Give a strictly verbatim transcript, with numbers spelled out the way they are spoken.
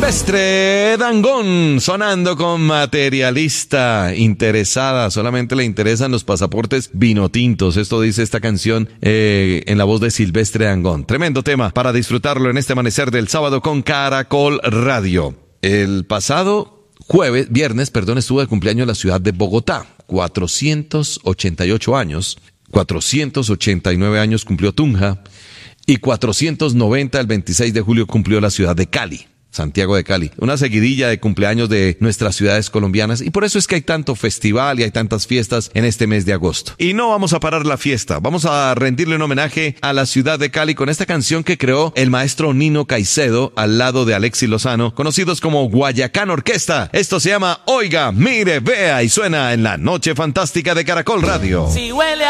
Silvestre Dangond sonando con Materialista. Interesada, solamente le interesan los pasaportes vinotintos. Esto dice esta canción eh, en la voz de Silvestre Dangond. Tremendo tema para disfrutarlo en este amanecer del sábado con Caracol Radio. El pasado jueves, viernes, perdón, estuvo de cumpleaños en la ciudad de Bogotá. cuatrocientos ochenta y ocho años. cuatrocientos ochenta y nueve años cumplió Tunja. Y cuatrocientos noventa el veintiséis de julio cumplió la ciudad de Cali. Santiago de Cali, una seguidilla de cumpleaños de nuestras ciudades colombianas y por eso es que hay tanto festival y hay tantas fiestas en este mes de agosto. Y no vamos a parar la fiesta, vamos a rendirle un homenaje a la ciudad de Cali con esta canción que creó el maestro Nino Caicedo al lado de Alexis Lozano, conocidos como Guayacán Orquesta. Esto se llama Oiga, Mire, Vea y suena en la Noche Fantástica de Caracol Radio. Si huele